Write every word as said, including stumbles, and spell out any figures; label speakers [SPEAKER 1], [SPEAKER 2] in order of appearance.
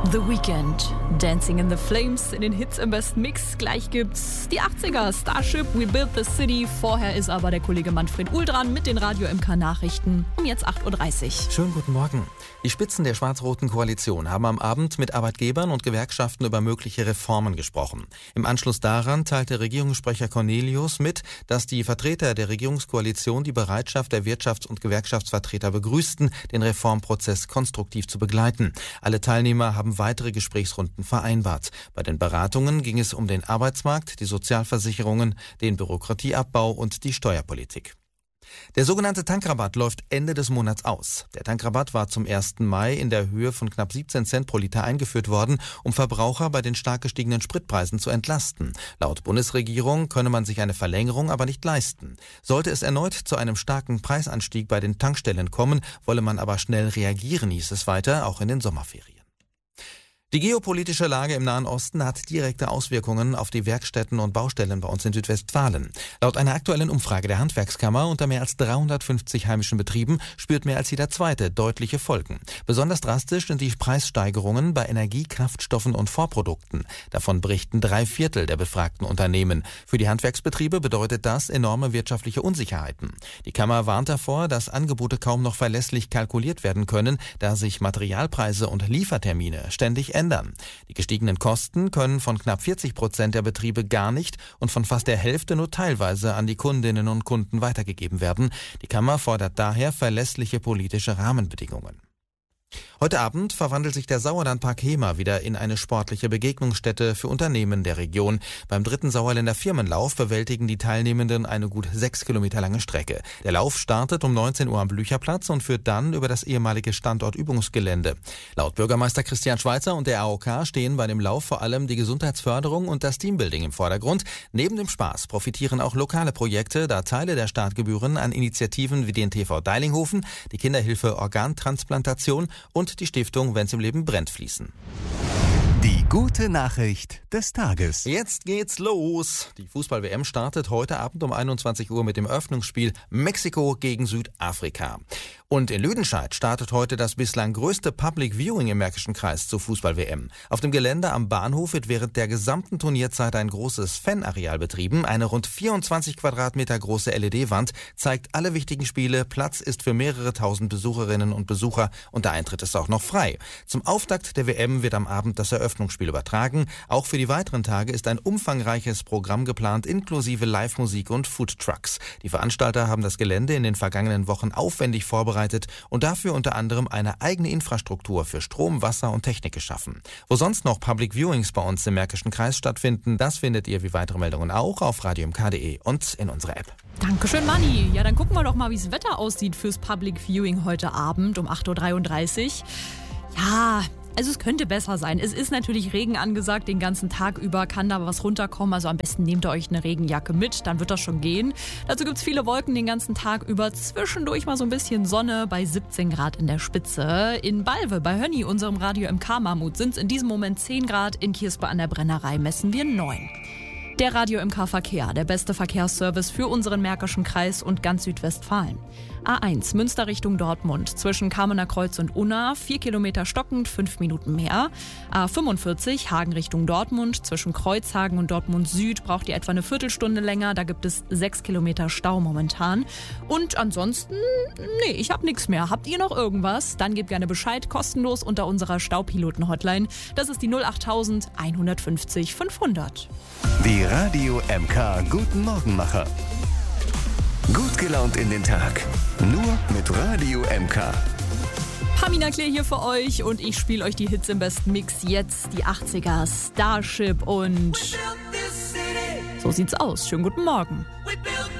[SPEAKER 1] The Weeknd, Dancing in the Flames in den Hits im besten Mix. Gleich gibt's die achtziger, Starship, We Built the City. Vorher ist aber der Kollege Manfred Uhl dran mit den Radio M K Nachrichten um jetzt acht Uhr dreißig.
[SPEAKER 2] Schönen guten Morgen. Die Spitzen der schwarz-roten Koalition haben am Abend mit Arbeitgebern und Gewerkschaften über mögliche Reformen gesprochen. Im Anschluss daran teilte Regierungssprecher Cornelius mit, dass die Vertreter der Regierungskoalition die Bereitschaft der Wirtschafts- und Gewerkschaftsvertreter begrüßten, den Reformprozess konstruktiv zu begleiten. Alle Teilnehmer haben weitere Gesprächsrunden vereinbart. Bei den Beratungen ging es um den Arbeitsmarkt, die Sozialversicherungen, den Bürokratieabbau und die Steuerpolitik. Der sogenannte Tankrabatt läuft Ende des Monats aus. Der Tankrabatt war zum ersten Mai in der Höhe von knapp siebzehn Cent pro Liter eingeführt worden, um Verbraucher bei den stark gestiegenen Spritpreisen zu entlasten. Laut Bundesregierung könne man sich eine Verlängerung aber nicht leisten. Sollte es erneut zu einem starken Preisanstieg bei den Tankstellen kommen, wolle man aber schnell reagieren, hieß es weiter, auch in den Sommerferien. Die geopolitische Lage im Nahen Osten hat direkte Auswirkungen auf die Werkstätten und Baustellen bei uns in Südwestfalen. Laut einer aktuellen Umfrage der Handwerkskammer unter mehr als dreihundertfünfzig heimischen Betrieben spürt mehr als jeder Zweite deutliche Folgen. Besonders drastisch sind die Preissteigerungen bei Energie, Kraftstoffen und Vorprodukten. Davon berichten drei Viertel der befragten Unternehmen. Für die Handwerksbetriebe bedeutet das enorme wirtschaftliche Unsicherheiten. Die Kammer warnt davor, dass Angebote kaum noch verlässlich kalkuliert werden können, da sich Materialpreise und Liefertermine ständig ändern. Ändern. Die gestiegenen Kosten können von knapp vierzig Prozent der Betriebe gar nicht und von fast der Hälfte nur teilweise an die Kundinnen und Kunden weitergegeben werden. Die Kammer fordert daher verlässliche politische Rahmenbedingungen. Heute Abend verwandelt sich der Sauerlandpark Hemer wieder in eine sportliche Begegnungsstätte für Unternehmen der Region. Beim dritten Sauerländer Firmenlauf bewältigen die Teilnehmenden eine gut sechs Kilometer lange Strecke. Der Lauf startet um neunzehn Uhr am Blücherplatz und führt dann über das ehemalige Standortübungsgelände. Laut Bürgermeister Christian Schweizer und der A O K stehen bei dem Lauf vor allem die Gesundheitsförderung und das Teambuilding im Vordergrund. Neben dem Spaß profitieren auch lokale Projekte, da Teile der Startgebühren an Initiativen wie den T V Deilinghofen, die Kinderhilfe Organtransplantation und die Stiftung Wenn's im Leben brennt fließen.
[SPEAKER 3] Die gute Nachricht des Tages.
[SPEAKER 2] Jetzt geht's los. Die Fußball-W M startet heute Abend um einundzwanzig Uhr mit dem Eröffnungsspiel Mexiko gegen Südafrika. Und in Lüdenscheid startet heute das bislang größte Public Viewing im Märkischen Kreis zur Fußball-W M. Auf dem Gelände am Bahnhof wird während der gesamten Turnierzeit ein großes Fanareal betrieben. Eine rund vierundzwanzig Quadratmeter große L E D-Wand zeigt alle wichtigen Spiele. Platz ist für mehrere tausend Besucherinnen und Besucher und der Eintritt ist auch noch frei. Zum Auftakt der W M wird am Abend das Eröffnungsspiel übertragen. Auch für die weiteren Tage ist ein umfangreiches Programm geplant, inklusive Live-Musik und Foodtrucks. Die Veranstalter haben das Gelände in den vergangenen Wochen aufwendig vorbereitet und dafür unter anderem eine eigene Infrastruktur für Strom, Wasser und Technik geschaffen. Wo sonst noch Public Viewings bei uns im Märkischen Kreis stattfinden, das findet ihr wie weitere Meldungen auch auf radio m k punkt de und in unserer App.
[SPEAKER 1] Dankeschön, Manni. Ja, dann gucken wir doch mal, wie das Wetter aussieht fürs Public Viewing heute Abend um acht Uhr dreiunddreißig. Ja, also es könnte besser sein. Es ist natürlich Regen angesagt, den ganzen Tag über kann da was runterkommen. Also am besten nehmt ihr euch eine Regenjacke mit, dann wird das schon gehen. Dazu gibt es viele Wolken den ganzen Tag über. Zwischendurch mal so ein bisschen Sonne bei siebzehn Grad in der Spitze. In Balve bei Hönni, unserem Radio M K Mammut, sind es in diesem Moment zehn Grad. In Kirspe an der Brennerei messen wir neun. Der Radio M K Verkehr, der beste Verkehrsservice für unseren Märkischen Kreis und ganz Südwestfalen. A eins, Münster Richtung Dortmund, zwischen Kamener Kreuz und Unna, vier Kilometer stockend, fünf Minuten mehr. A fünfundvierzig, Hagen Richtung Dortmund, zwischen Kreuzhagen und Dortmund Süd braucht ihr etwa eine Viertelstunde länger, da gibt es sechs Kilometer Stau momentan. Und ansonsten, nee, ich hab nichts mehr. Habt ihr noch irgendwas? Dann gebt gerne Bescheid, kostenlos unter unserer Staupiloten-Hotline. Das ist die null acht tausend einhundertfünfzig fünfhundert.
[SPEAKER 3] Die Radio M K Guten Morgenmacher. Gut gelaunt in den Tag. Nur mit Radio M K.
[SPEAKER 1] Pamina Klee hier für euch und ich spiele euch die Hits im besten Mix. Jetzt die achtziger, Starship und so sieht's aus. Schönen guten Morgen.